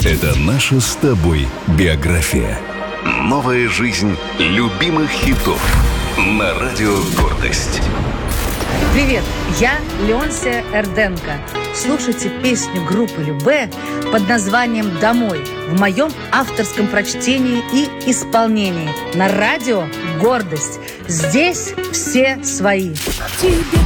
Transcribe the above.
Это наша с тобой биография. Новая жизнь любимых хитов на радио «Гордость». Привет, я Леонсия Эрденко. Слушайте песню группы Любэ под названием «Домой» в моем авторском прочтении и исполнении на радио «Гордость». Здесь все свои.